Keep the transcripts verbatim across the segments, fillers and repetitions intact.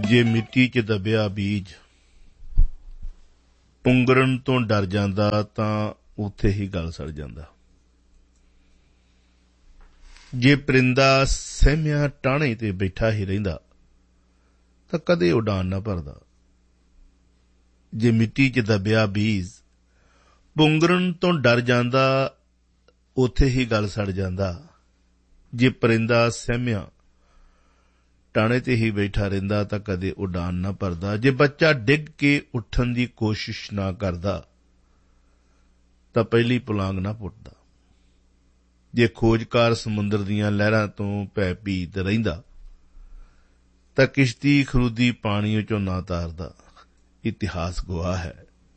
ਜੇ ਮਿੱਟੀ 'ਚ ਦੱਬਿਆ ਬੀਜ ਪੁੰਗਰਨ ਤੋਂ ਡਰ ਜਾਂਦਾ ਤਾਂ ਉੱਥੇ ਹੀ ਗਲ ਸੜ ਜਾਂਦਾ। ਜੇ ਪਰਿੰਦਾ ਸਹਿਮਿਆ ਟਾਹਣੇ ਤੇ ਬੈਠਾ ਹੀ ਰਹਿੰਦਾ ਤਾਂ ਕਦੇ ਉਡਾਨ ਨਾ ਭਰਦਾ। ਜੇ ਮਿੱਟੀ 'ਚ ਦੱਬਿਆ ਬੀਜ ਪੁੰਗਰਨ ਤੋਂ ਡਰ ਜਾਂਦਾ ਉੱਥੇ ਹੀ ਗਲ ਸੜ ਜਾਂਦਾ। ਜੇ ਪਰਿੰਦਾ ਸਹਿਮਿਆ ਟਾਣੇ ਤੇ ਹੀ ਬੈਠਾ ਰਹਿੰਦਾ ਤਾਂ ਕਦੇ ਉਡਾਨ ਨਾ ਭਰਦਾ। ਜੇ ਬੱਚਾ ਡਿੱਗ ਕੇ ਉੱਠਣ ਦੀ ਕੋਸ਼ਿਸ਼ ਨਾ ਕਰਦਾ ਤਾਂ ਪਹਿਲੀ ਪੁਲਾਂਗ ਨਾ ਪੁੱਟਦਾ। ਜੇ ਖੋਜਕਾਰ ਸਮੁੰਦਰ ਦੀਆਂ ਲਹਿਰਾਂ ਤੋਂ ਭੈਭੀਤ ਰਹਿੰਦਾ ਤਾਂ ਕਿਸ਼ਤੀ ਖਰੂਦੀ ਪਾਣੀ ਵਿੱਚੋਂ ਨਾ ਤਾਰਦਾ। ਇਤਿਹਾਸ ਗਵਾਹ ਹੈ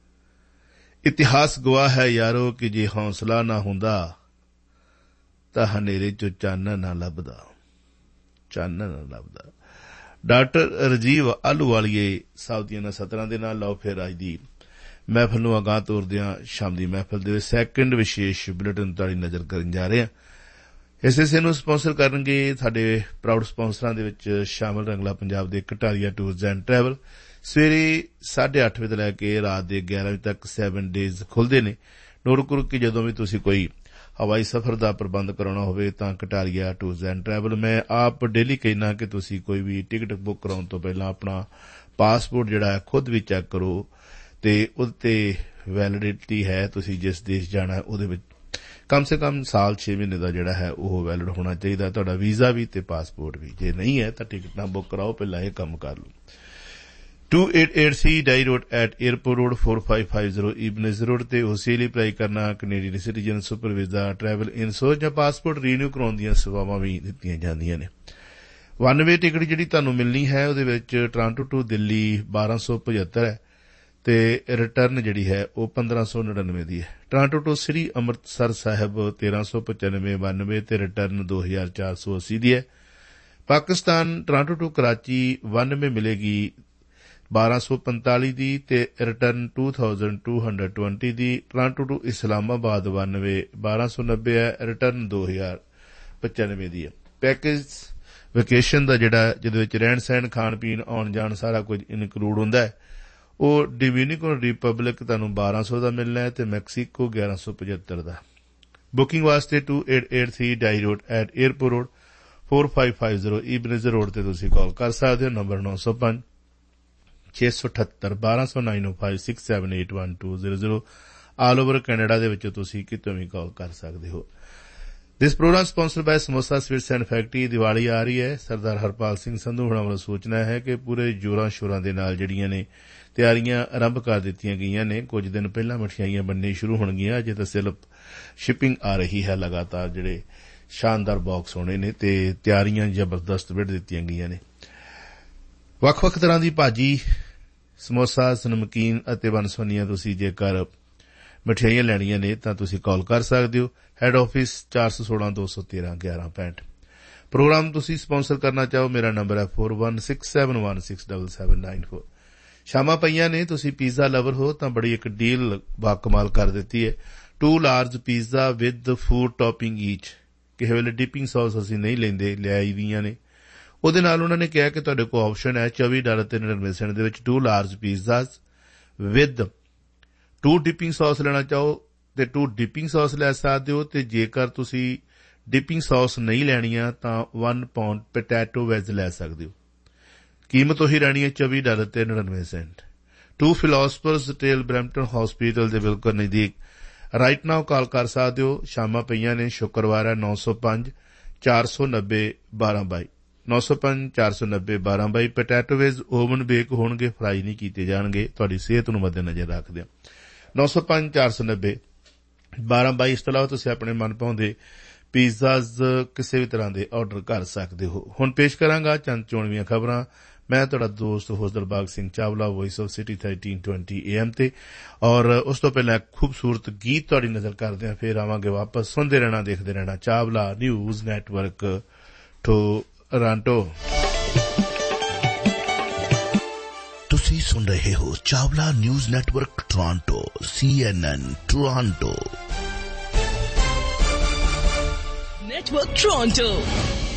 ਇਤਿਹਾਸ ਗਵਾਹ ਹੈ ਯਾਰੋ ਕਿ ਜੇ ਹੌਸਲਾ ਨਾ ਹੁੰਦਾ ਤਾਂ ਹਨੇਰੇ 'ਚੋਂ ਚਾਨਣ ਨਾ ਲੱਭਦਾ ਚਾਨਣ ਨਾ ਲੱਭਦਾ। ਡਾਕਟਰ ਰਾਜੀਵ ਆਹਲੂਵਾਲੀਏ ਸਾਹਿਬ ਦੀਆਂ ਸਤਰਾਂ ਦੇ ਨਾਲ ਲਓ ਫਿਰ ਅੱਜ ਦੀ ਮਹਿਫਲ ਨੂੰ ਅਗਾਂਹ ਤੋਰਦਿਆਂ ਸ਼ਾਮ ਦੀ ਮਹਿਫਲ ਦੇ ਸੈਕਿੰਡ ਵਿਸ਼ੇਸ਼ ਬੁਲੇਟਿਨ ਤੁਹਾਡੀ ਨਜ਼ਰ ਕਰਨ ਜਾ ਰਹੇ ਹਾਂ। ਇਸ ਇਸੇ ਨੂੰ ਸਪਾਂਸਰ ਕਰਨਗੇ ਸਾਡੇ ਪ੍ਰਾਊਡ ਸਪਾਂਸਰਾਂ ਦੇ ਵਿੱਚ ਸ਼ਾਮਲ ਰੰਗਲਾ ਪੰਜਾਬ ਦੇ ਕਟਾਰੀਆ ਟੂਰਜ਼ ਐਂਡ ਟਰੈਵਲ। ਸਵੇਰੇ ਸਾਢੇ ਅੱਠ ਵਜੇ ਤੋਂ ਲੈ ਕੇ ਰਾਤ ਦੇ ਗਿਆਰਾਂ ਵਜੇ ਤੱਕ ਸੈਵਨ ਡੇਜ਼ ਖੁੱਲ੍ਹਦੇ ਨੇ। ਨੋਟ ਕਰੋ ਕਿ ਜਦੋਂ ਵੀ ਤੁਸੀਂ ਕੋਈ ਹਵਾਈ ਸਫ਼ਰ ਦਾ ਪ੍ਰਬੰਧ ਕਰਾਉਣਾ ਹੋਵੇ ਤਾਂ ਕਟਾਰੀਆ ਟੂਰਜ਼ ਐਂਡ ਟਰੈਵਲ। ਮੈਂ ਆਪ ਡੇਲੀ ਕਹਿਣਾ ਕਿ ਤੁਸੀਂ ਕੋਈ ਵੀ ਟਿਕਟ ਬੁੱਕ ਕਰਾਉਣ ਤੋਂ ਪਹਿਲਾਂ ਆਪਣਾ ਪਾਸਪੋਰਟ ਜਿਹੜਾ ਹੈ ਖੁਦ ਵੀ ਚੈੱਕ ਕਰੋ ਤੇ ਉਹਦੇ ਤੇ ਵੈਲਿਡਿਟੀ ਹੈ। ਤੁਸੀਂ ਜਿਸ ਦੇਸ਼ ਜਾਣਾ ਉਹਦੇ ਵਿੱਚ ਕਮ ਸੇ ਕਮ ਸਾਲ ਛੇ ਮਹੀਨੇ ਦਾ ਜਿਹੜਾ ਹੈ ਉਹ ਵੈਲਿਡ ਹੋਣਾ ਚਾਹੀਦਾ ਤੁਹਾਡਾ ਵੀਜ਼ਾ ਵੀ ਤੇ ਪਾਸਪੋਰਟ ਵੀ। ਜੇ ਨਹੀਂ ਹੈ ਤਾਂ ਟਿਕਟ ਨਾ ਬੁੱਕ ਕਰਾਓ, ਪਹਿਲਾਂ ਇਹ ਕੰਮ ਕਰ ਲਓ। To eight eight C die road eight airport road four five five zero ईबनेज road ਤੇ ਉਸੇ ਲਈ ਅਪਲਾਈ ਕਰਨਾ Canadian citizen super visa travel ensure ਜਾਂ ਪਾਸਪੋਰਟ ਰੀਨਿਊ ਕਰਾਉਣ ਦੀਆਂ ਸੇਵਾਵਾਂ ਵੀ ਦਿੱਤੀਆਂ ਜਾਂਦੀਆਂ ਨੇ। ਵਨ ਵੇ ਟਿਕਟ ਜਿਹੜੀ ਤੁਹਾਨੂੰ ਮਿਲਣੀ ਹੈ ਉਹਦੇ ਵਿੱਚ ਟੋਰਾਂਟੋ ਟੂ ਦਿੱਲੀ ਬਾਰਾਂ ਸੌ ਪਝੱਤਰ ਹੈ ਤੇ ਰਿਟਰਨ ਜਿਹੜੀ ਹੈ ਉਹ ਪੰਦਰਾਂ ਸੌ ਨੜਿਨਵੇਂ ਦੀ ਹੈ। ਟੋਰਾਂਟੋ ਟੂ ਸ੍ਰੀ ਅੰਮ੍ਰਿਤਸਰ ਸਾਹਿਬ ਤੇਰਾਂ ਸੌ ਪਚਾਨਵੇਂ ਬਾਨਵੇਂ ਤੇ ਰਿਟਰਨ ਦੋ ਹਜ਼ਾਰ ਚਾਰ ਸੌ ਅੱਸੀ ਦੀ ਹੈ। ਪਾਕਿਸਤਾਨ ਟੋਰਾਂਟੋ ਟੂ ਕਰਾਚੀ ਬਾਨਵੇਂ ਮਿਲੇਗੀ ਬਾਰਾਂ ਸੌ ਪੰਤਾਲੀ ਦੀ ਤੇ return two thousand two hundred twenty the. Toronto to Islamabad ਬਾਨਵੇਂ ਬਾਰਾਂ ਸੌ ਨੱਬੇ ਹੈ, ਰਿਟਰਨ ਦੋ ਹਜ਼ਾਰ ਪਚਾਨਵੇਂ ਦੀ ਹੈ। ਪੈਕੇਜ ਵੈਕੇਸ਼ਨ ਦਾ ਜਿਹੜਾ ਜਿਹਦੇ ਵਿੱਚ ਰਹਿਣ ਸਹਿਣ ਖਾਣ ਪੀਣ ਆਉਣ ਜਾਣ ਸਾਰਾ ਕੁਝ ਇਨਕਲੂਡ ਹੁੰਦਾ ਹੈ ਉਹ ਡੋਮਿਨਿਕਨ ਰਿਪਬਲਿਕ ਤੁਹਾਨੂੰ ਬਾਰਾਂ ਸੌ ਦਾ ਮਿਲਣਾ ਹੈ ਤੇ ਮੈਕਸੀਕੋ ਗਿਆਰਾਂ ਸੌ ਪਝੱਤਰ ਦਾ। ਬੁਕਿੰਗ ਵਾਸਤੇ to eight eight three dye road at airport road four five five zero ਈਬਨੇਜ਼ਰ road ਤੇ ਤੁਸੀਂ ਕਾਲ ਕਰ ਸਕਦੇ ਹੋ। ਨੰਬਰ ਨੌ ਸੌ ਪੰਜ ਛੇ ਸੌ ਅਠੱਤਰ ਬਾਰਾਂ ਸੌ ਨਾਈਨ ਓ five six seven eight one two zero zero all over Canada ਦੇ ਵਿੱਚ ਤੁਸੀਂ ਕਿਤੋਂ ਵੀ ਕਾਲ ਕਰ ਸਕਦੇ ਹੋ। ਦਿਸ programme sponsor ਬਾय samosa sweets and factory. Diwali ਆ ਰਹੀ ਹੈ। ਸਰਦਾਰ ਹਰਪਾਲ ਸਿੰਘ ਸੰਧੂ ਹੋਣਾ ਵੱਲੋਂ ਸੂਚਨਾ ਹੈ ਕਿ ਪੂਰੇ ਜੋਰਾਂ ਸ਼ੋਰਾਂ ਦੇ ਨਾਲ ਜਿਹੜੀਆਂ ਨੇ ਤਿਆਰੀਆਂ ਆਰੰਭ ਕਰ ਦਿੱਤੀਆਂ ਗਈਆਂ ਨੇ। ਕੁਝ ਦਿਨ ਪਹਿਲਾਂ ਮਠਿਆਈਆਂ ਬਣਨੀ ਸ਼ੁਰੂ ਹੋਣਗੀਆਂ। ਅਜੇ ਤਾਂ ਸਿਰਫ ਸ਼ਿਪਿੰਗ ਆ ਰਹੀ ਹੈ। ਲਗਾਤਾਰ ਜਿਹੜੇ ਸ਼ਾਨਦਾਰ ਬਾਕਸ ਹੋਣੇ ਨੇ ਤੇ ਤਿਆਰੀਆਂ ਜ਼ਬਰਦਸਤ ਵਿੱਢ ਦਿੱਤੀਆਂ ਗਈਆਂ ਨੇ। ਵੱਖ-ਵੱਖ ਤਰ੍ਹਾਂ ਦੀ ਭਾਜੀ ਸਮੋਸਾ ਨਮਕੀਨ ਅਤੇ ਵੰਨ-ਸੁਵੰਨੀਆਂ ਤੁਸੀਂ ਜੇਕਰ ਮਠਿਆਈਆਂ ਲੈਣੀਆਂ ਨੇ ਤਾਂ ਤੁਸੀਂ ਕਾਲ ਕਰ ਸਕਦੇ ਹੋ। ਹੈਡ ਆਫਿਸ ਚਾਰ ਸੌ ਸੋਲਾਂ ਦੋ ਸੌ ਤੇਰਾਂ ਗਿਆਰਾਂ ਪੈਂਹਠ। ਪ੍ਰੋਗਰਾਮ ਤੁਸੀਂ ਸਪਾਂਸਰ ਕਰਨਾ ਚਾਹੋ ਮੇਰਾ ਨੰਬਰ ਹੈ four one six seven one six double seven nine four. ਸ਼ਾਮਾਂ ਪਈਆਂ ਨੇ ਤੁਸੀਂ ਪੀਜ਼ਾ ਲਵਰ ਹੋ ਤਾਂ ਬੜੀ ਇੱਕ ਡੀਲ ਬਾਕਮਾਲ ਕਰ ਦਿੱਤੀ ਹੈ। To large pizza with food topping ਈਚ। ਕਿਸੇ ਵੇਲੇ ਡਿਪਿੰਗ ਸੌਸ ਅਸੀਂ ਨਹੀਂ ਲੈਂਦੇ, ਲਿਆਈ ਦੀਆਂ ਨੇ। ਉਹਦੇ ਨਾਲ ਉਹਨਾਂ ਨੇ ਕਿਹਾ ਕਿ ਤੁਹਾਡੇ ਕੋਲ ਆਪਸ਼ਨ ਹੈ ਚੌਵੀ ਡਾਲਰ ਤੇ ਨੜਿਨਵੇਂ ਸੈਂਟ ਦੇ ਵਿੱਚ to large ਪੀਜ਼ਾਜ਼ with to dipping sauce ਲੈਣਾ ਚਾਹੋ ਤੇ ਟੂ ਡਿਪਿੰਗ ਸੌਸ ਲੈ ਸਕਦੇ ਹੋ ਤੇ ਜੇਕਰ ਤੁਸੀਂ ਡਿਪਿੰਗ ਸੌਸ ਨਹੀਂ ਲੈਣੀਆਂ ਤਾਂ ਵਨ ਪਾਉਂਡ ਪੋਟੈਟੋ ਵੈਜ ਲੈ ਸਕਦੇ ਹੋ। ਕੀਮਤ ਉਹੀ ਰਹਿਣੀ ਹੈ ਚੌਵੀ ਡਾਲਰ ਤੇ ਨੜਿਨਵੇਂ Saint. To ਫਿਲੋਸਫਰਜ਼ tail Brampton hospital ਦੇ ਬਿਲਕੁਲ ਨਜ਼ਦੀਕ। ਰਾਈਟ ਨਾਓ ਕਾਲ ਕਰ ਸਕਦੇ ਹੋ। ਸ਼ਾਮਾਂ ਪਈਆਂ ਨੇ, ਸ਼ੁੱਕਰਵਾਰ ਹੈ। ਨੌ ਸੌ ਪੰਜ ਚਾਰ ਸੌ ਨੱਬੇ ਬਾਰਾਂ ਬਾਈ ਨੌ ਸੌ ਪੰਜ ਚਾਰ ਸੌ ਨੱਬੇ ਬਾਰਾਂ ਬਾਈ। ਪੋਟੈਟੋ ਵੇਜ ਓਵਨ ਬੇਕ ਹੋਣਗੇ, ਫਰਾਈ ਨਹੀਂ ਕੀਤੇ ਜਾਣਗੇ। ਤੁਹਾਡੀ ਸਿਹਤ ਨੂੰ ਮੱਦੇਨਜ਼ਰ ਰੱਖਦੇ ਹੋ। ਨੌ ਸੌ ਪੰਜ ਚਾਰ ਸੌ ਨੱਬੇ ਬਾਰਾਂ ਬਾਈ। ਇਸ ਤੋਂ ਇਲਾਵਾ ਤੁਸੀਂ ਆਪਣੇ ਮਨਭਾਉਂਦੇ ਪੀਜ਼ਾਜ਼ ਕਿਸੇ ਵੀ ਤਰ੍ਹਾਂ ਦੇ ਆਰਡਰ ਕਰ ਸਕਦੇ ਹੋ। ਹੁਣ ਪੇਸ਼ ਕਰਾਂਗਾ ਚੰਦ ਚੋਣਵੀਆਂ ਖਬਰਾਂ। ਮੈਂ ਤੁਹਾਡਾ ਦੋਸਤ host Dilbag Singh Chawla, voice of city thirteen twenty A M ਤੇ। ਔਰ ਉਸ ਤੋਂ ਪਹਿਲਾਂ ਖੂਬਸੂਰਤ ਗੀਤ ਤੁਹਾਡੀ ਨਜ਼ਰ ਕਰਦੇ ਹਾਂ, ਫਿਰ ਆਵਾਂਗੇ ਵਾਪਸ। ਸੁਣਦੇ ਰਹਿਣਾ, ਦੇਖਦੇ ਰਹਿਣਾ ਚਾਵਲਾ ਨਿਊਜ਼ ਨੈਟਵਰਕ ਟੋਰਾਂਟੋ। ਤੁਸੀਂ ਸੁਣ ਰਹੇ ਹੋ ਚਾਵਲਾ ਨਿਊਜ਼ ਨੈਟਵਰਕ ਟੋਰਾਂਟੋ, ਸੀ ਐਨ ਐਨ ਟੋਰਾਂਟੋ। Network Toronto